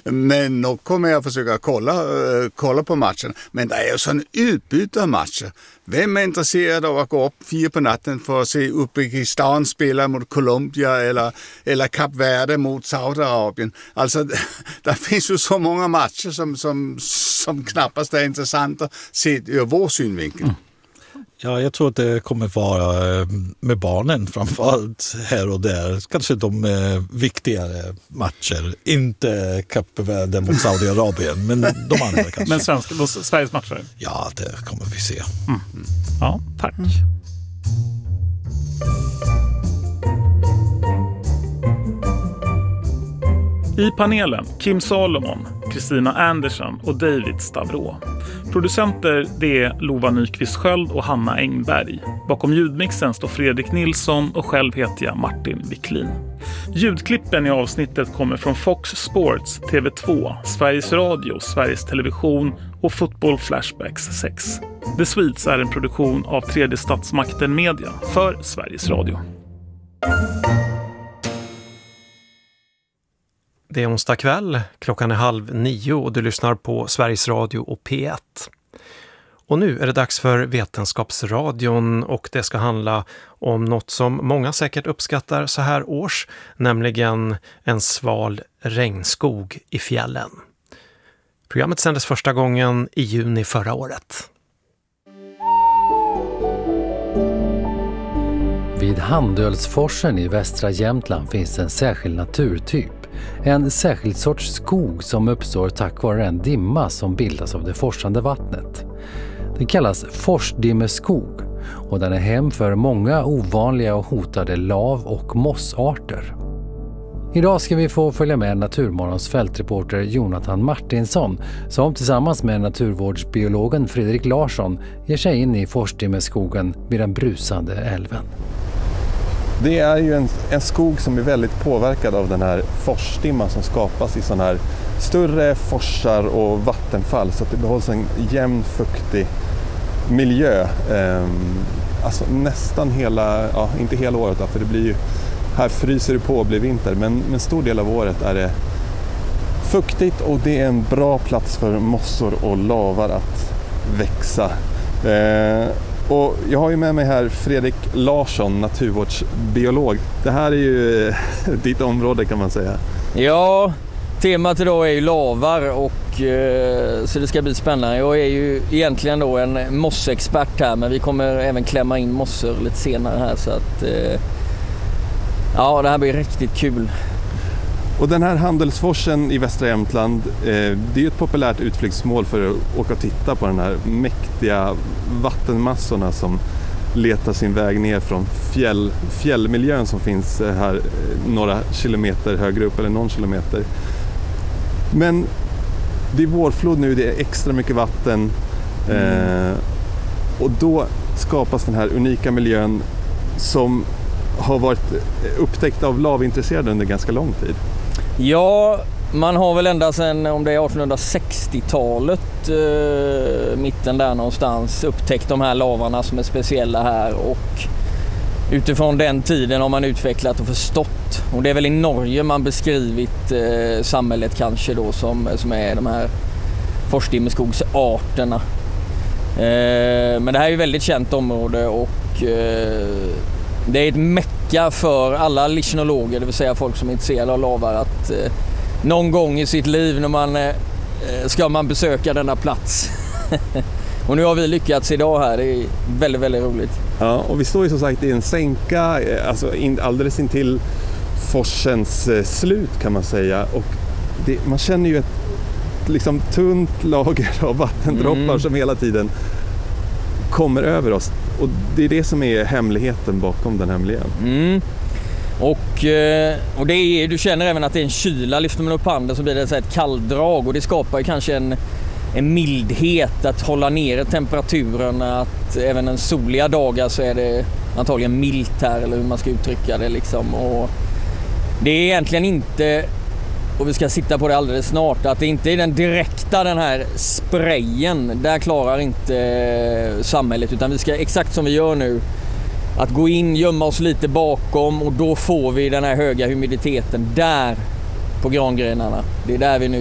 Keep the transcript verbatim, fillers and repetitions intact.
Men nog kommer jag försöka kolla, uh, kolla på matchen. Men det är ju sån utbyte av matcher. Vem är intresserad av att gå upp fyra på natten för att se Uzbekistan spela mot Colombia eller, eller Kap Verde mot Saudiarabien? Alltså, det finns ju så många matcher som, som, som knappast är intressanta sett ur vår synvinkel. Mm. Ja, jag tror att det kommer vara med barnen framförallt här och där. Kanske de eh, viktigare matcher. Inte Kap Verde mot Saudiarabien, men de andra kanske. Men svenska, Sveriges matcher? Ja, det kommer vi se. Mm. Ja, tack. Mm. I panelen Kim Salomon, Kristina Andersson och David Stavro. Producenter det är Lova Nyqvist Sköld och Hanna Engberg. Bakom ljudmixen står Fredrik Nilsson och själv heter jag Martin Wiklin. Ljudklippen i avsnittet kommer från Fox Sports, T V två, Sveriges Radio, Sveriges Television och Football Flashbacks sex. The Sweets är en produktion av Tredje Statsmakten Media för Sveriges Radio. Det är onsdag kväll, klockan är halv nio och du lyssnar på Sveriges Radio och P ett. Och nu är det dags för Vetenskapsradion och det ska handla om något som många säkert uppskattar så här års, nämligen en sval regnskog i fjällen. Programmet sändes första gången i juni förra året. Vid Handölsforsen i västra Jämtland finns en särskild naturtyp. En särskild sorts skog som uppstår tack vare en dimma som bildas av det forsande vattnet. Den kallas forsdimmeskog och den är hem för många ovanliga och hotade lav- och mossarter. Idag ska vi få följa med Naturmorgons fältreporter Jonathan Martinsson som tillsammans med naturvårdsbiologen Fredrik Larsson ger sig in i forsdimmeskogen vid den brusande älven. Det är ju en, en skog som är väldigt påverkad av den här forsdimman som skapas i sådana här större forsar och vattenfall så att det behålls en jämn, fuktig miljö. Ehm, alltså nästan hela, ja inte hela året då, för det blir ju, här fryser det på och blir vinter, men en stor del av året är det fuktigt och det är en bra plats för mossor och lavar att växa. Ehm, Och jag har ju med mig här Fredrik Larsson, naturvårdsbiolog. Det här är ju ditt område kan man säga. Ja, temat idag är ju lavar och eh, så det ska bli spännande. Jag är ju egentligen då en mossexpert här, men vi kommer även klämma in mossor lite senare här så att eh, ja, det här blir riktigt kul. Och den här Handölsforsen i västra Jämtland, eh, det är ju ett populärt utflyktsmål för att åka och titta på den här mäktiga vattenmassorna som letar sin väg ner från fjäll, fjällmiljön som finns här några kilometer högre upp eller någon kilometer. Men det är vårflod nu, det är extra mycket vatten eh, och då skapas den här unika miljön som har varit upptäckt av lavintresserade under ganska lång tid. Ja, man har väl ända sedan om det är artonhundrasextiotalet eh, mitten där någonstans upptäckt de här lavarna som är speciella här och utifrån den tiden har man utvecklat och förstått. Och det är väl i Norge man beskrivit eh, samhället kanske då som, som är de här forsdimmeskogsarterna. Eh, men det här är ju ett väldigt känt område och eh, det är ett mecka för alla lichenologer, det vill säga folk som är intresserade av lavar, att eh, någon gång i sitt liv när man eh, ska man besöka denna plats. Och nu har vi lyckats idag här, det är väldigt, väldigt roligt. Ja, och vi står ju som sagt i en sänka, alltså in, alldeles intill forsens eh, slut kan man säga. Och det, man känner ju ett liksom tunt lager av vattendroppar mm. som hela tiden kommer över oss. Och det är det som är hemligheten bakom den här miljön. Mm. Och, och det är, du känner även att det är en kyla. Lyfter man upp handen så blir det så ett kalldrag. Och det skapar ju kanske en, en mildhet att hålla nere temperaturen. Att även en soliga dagar så är det antagligen milt här. Eller hur man ska uttrycka det liksom. Och det är egentligen inte... Och vi ska sitta på det alldeles snart. Att det inte är den direkta den här sprayen. Där klarar inte samhället. Utan vi ska exakt som vi gör nu. Att gå in, gömma oss lite bakom. Och då får vi den här höga humiditeten där på grangrenarna. Det är där vi nu